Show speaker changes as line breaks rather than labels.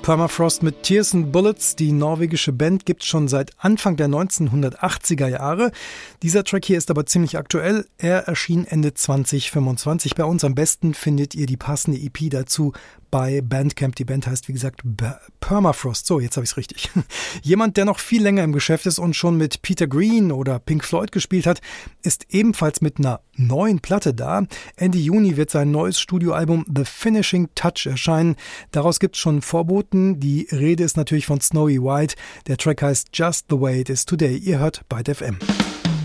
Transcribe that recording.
Permafrost mit Tears and Bullets. Die norwegische Band gibt es schon seit Anfang der 1980er Jahre. Dieser Track hier ist aber ziemlich aktuell. Er erschien Ende 2025 bei uns. Am besten findet ihr die passende EP dazu bei Bandcamp. Die Band heißt, wie gesagt, Permafrost. So, jetzt habe ich es richtig. Jemand, der noch viel länger im Geschäft ist und schon mit Peter Green oder Pink Floyd gespielt hat, ist ebenfalls mit einer neuen Platte da. Ende Juni wird sein neues Studioalbum The Finishing Touch erscheinen. Daraus gibt es schon Vorboten. Die Rede ist natürlich von Snowy White. Der Track heißt Just the Way It Is Today. Ihr hört Byte FM.